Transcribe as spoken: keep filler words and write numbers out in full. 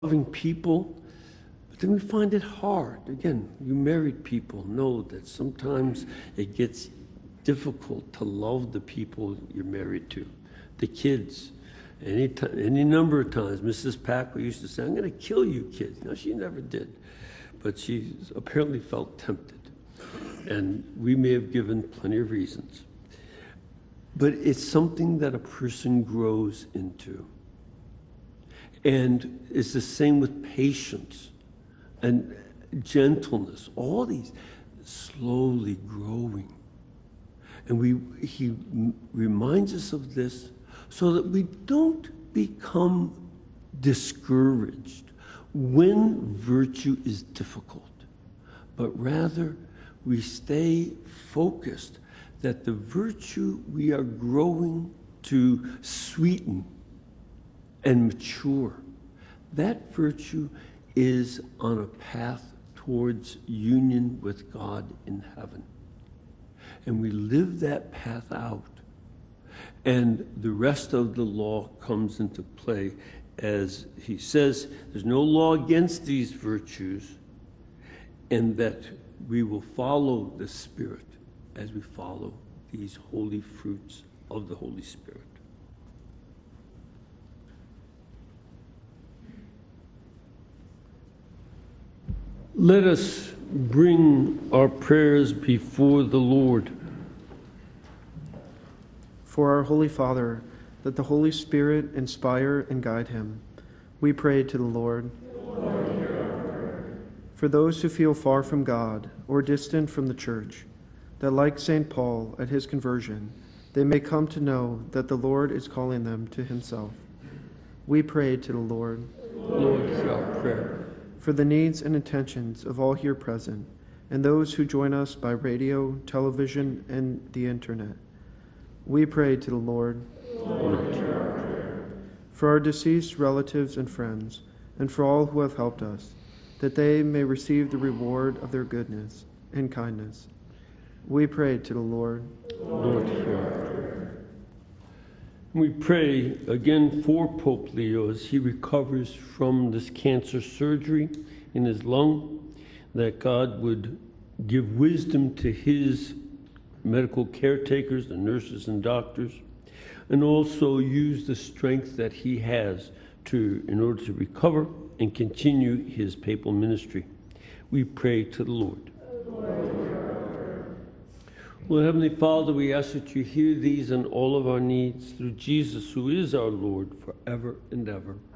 loving people, but then we find it hard. Again, you married people know that sometimes it gets difficult to love the people you're married to. The kids, any time, any number of times, Missus Packer used to say, "I'm going to kill you kids." No, she never did, but she apparently felt tempted. And we may have given plenty of reasons. But it's something that a person grows into. And it's the same with patience and gentleness, all these slowly growing. And we he reminds us of this so that we don't become discouraged when virtue is difficult, but rather we stay focused that the virtue we are growing to sweeten and mature, that virtue is on a path towards union with God in heaven. And we live that path out. And the rest of the law comes into play as he says, there's no law against these virtues, and that we will follow the Spirit as we follow these holy fruits of the Holy Spirit. Let us bring our prayers before the Lord. For our Holy Father, that the Holy Spirit inspire and guide him, we pray to the Lord. Lord, hear our prayer. For those who feel far from God or distant from the Church, that like Saint Paul at his conversion, they may come to know that the Lord is calling them to himself, we pray to the Lord. Lord, hear our prayer. For the needs and intentions of all here present, and those who join us by radio, television, and the internet, we pray to the Lord. Lord, hear our prayer. For our deceased relatives and friends, and for all who have helped us, that they may receive the reward of their goodness and kindness, we pray to the Lord. Lord, hear our prayer. We pray again for Pope Leo as he recovers from this cancer surgery in his lung, that God would give wisdom to his medical caretakers, the nurses and doctors, and also use the strength that he has to, in order to recover and continue his papal ministry. We pray to the Lord. Well, Heavenly Father, we ask that you hear these and all of our needs through Jesus, who is our Lord forever and ever.